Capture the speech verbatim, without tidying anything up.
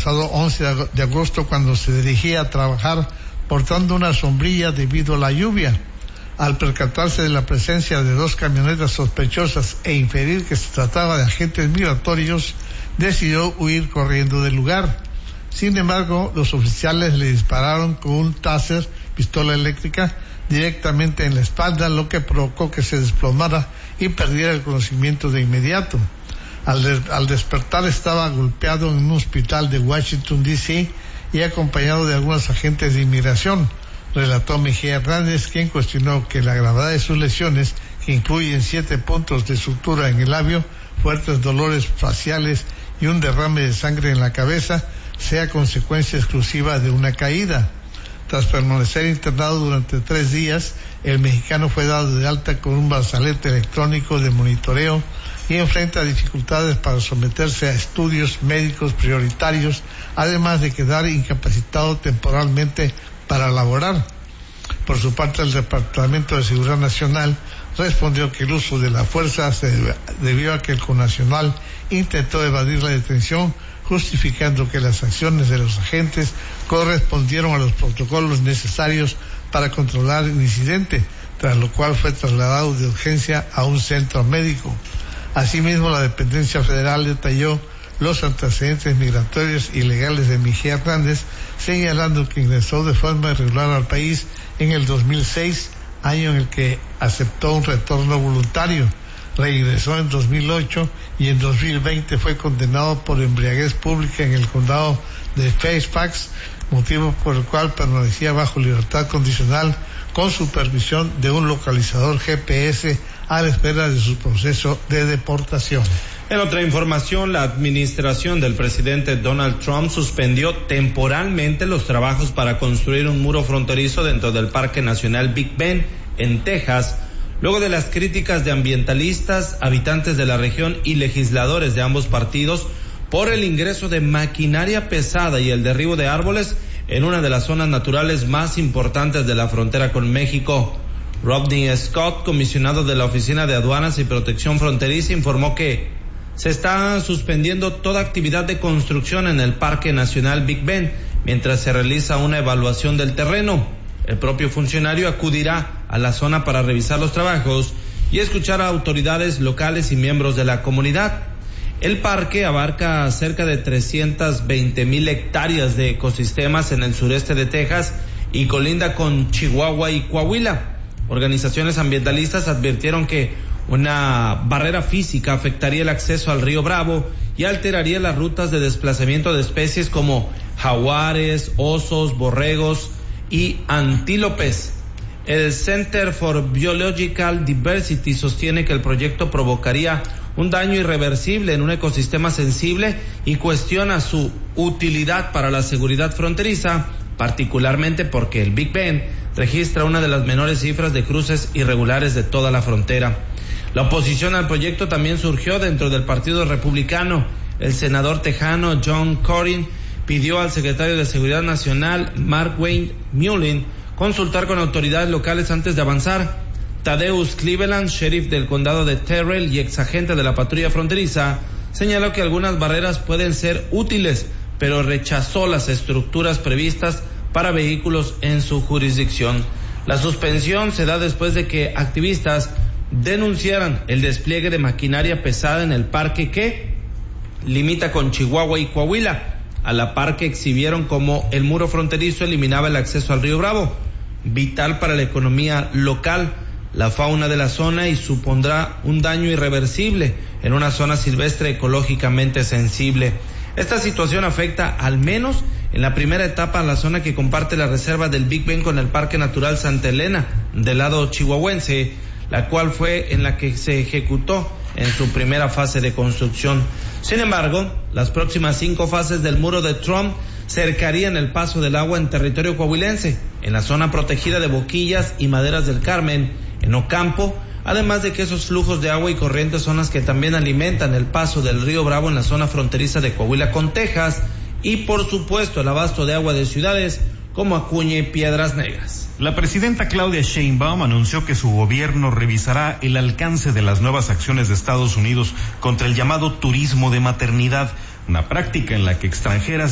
pasado once de agosto cuando se dirigía a trabajar portando una sombrilla debido a la lluvia. Al percatarse de la presencia de dos camionetas sospechosas e inferir que se trataba de agentes migratorios, decidió huir corriendo del lugar. Sin embargo, los oficiales le dispararon con un taser, pistola eléctrica, directamente en la espalda, lo que provocó que se desplomara y perdiera el conocimiento de inmediato. Al, de, al despertar estaba golpeado en un hospital de Washington, D C y acompañado de algunos agentes de inmigración, relató Mejía Hernández, quien cuestionó que la gravedad de sus lesiones, que incluyen siete puntos de sutura en el labio, fuertes dolores faciales y un derrame de sangre en la cabeza, sea consecuencia exclusiva de una caída. Tras permanecer internado durante tres días, el mexicano fue dado de alta con un brazalete electrónico de monitoreo y enfrenta dificultades para someterse a estudios médicos prioritarios, además de quedar incapacitado temporalmente para laborar. Por su parte, el Departamento de Seguridad Nacional respondió que el uso de la fuerza se debió a que el connacional intentó evadir la detención, justificando que las acciones de los agentes correspondieron a los protocolos necesarios para controlar el incidente, tras lo cual fue trasladado de urgencia a un centro médico. Asimismo, la dependencia federal detalló los antecedentes migratorios y legales de Mejía Hernández, señalando que ingresó de forma irregular al país en el dos mil seis, año en el que aceptó un retorno voluntario. Regresó en dos mil ocho y en dos mil veinte fue condenado por embriaguez pública en el condado de Fairfax, motivo por el cual permanecía bajo libertad condicional con supervisión de un localizador G P S a la espera de su proceso de deportación. En otra información, la administración del presidente Donald Trump suspendió temporalmente los trabajos para construir un muro fronterizo dentro del Parque Nacional Big Bend, en Texas, luego de las críticas de ambientalistas, habitantes de la región y legisladores de ambos partidos por el ingreso de maquinaria pesada y el derribo de árboles en una de las zonas naturales más importantes de la frontera con México. Rodney Scott, comisionado de la Oficina de Aduanas y Protección Fronteriza, informó que se está suspendiendo toda actividad de construcción en el Parque Nacional Big Bend mientras se realiza una evaluación del terreno. El propio funcionario acudirá a la zona para revisar los trabajos y escuchar a autoridades locales y miembros de la comunidad. El parque abarca cerca de trescientas veinte mil hectáreas de ecosistemas en el sureste de Texas y colinda con Chihuahua y Coahuila. Organizaciones ambientalistas advirtieron que una barrera física afectaría el acceso al río Bravo y alteraría las rutas de desplazamiento de especies como jaguares, osos, borregos y antílopes. El Center for Biological Diversity sostiene que el proyecto provocaría un daño irreversible en un ecosistema sensible y cuestiona su utilidad para la seguridad fronteriza, particularmente porque el Big Bend registra una de las menores cifras de cruces irregulares de toda la frontera. La oposición al proyecto también surgió dentro del Partido Republicano. El senador tejano John Cornyn pidió al secretario de Seguridad Nacional, Mark Wayne Mullin, consultar con autoridades locales antes de avanzar. Thaddeus Cleveland, sheriff del condado de Terrell y exagente de la patrulla fronteriza, señaló que algunas barreras pueden ser útiles, pero rechazó las estructuras previstas para vehículos en su jurisdicción. La suspensión se da después de que activistas denunciaran el despliegue de maquinaria pesada en el parque que limita con Chihuahua y Coahuila, a la par que exhibieron cómo el muro fronterizo eliminaba el acceso al río Bravo, vital para la economía local, la fauna de la zona, y supondrá un daño irreversible en una zona silvestre ecológicamente sensible. Esta situación afecta al menos en la primera etapa a la zona que comparte la reserva del Big Bend con el Parque Natural Santa Elena del lado chihuahuense, la cual fue en la que se ejecutó en su primera fase de construcción. Sin embargo, las próximas cinco fases del muro de Trump cercarían el paso del agua en territorio coahuilense, en la zona protegida de Boquillas y Maderas del Carmen, en Ocampo, además de que esos flujos de agua y corrientes son las que también alimentan el paso del río Bravo en la zona fronteriza de Coahuila con Texas y, por supuesto, el abasto de agua de ciudades como Acuña y Piedras Negras. La presidenta Claudia Sheinbaum anunció que su gobierno revisará el alcance de las nuevas acciones de Estados Unidos contra el llamado turismo de maternidad, una práctica en la que extranjeras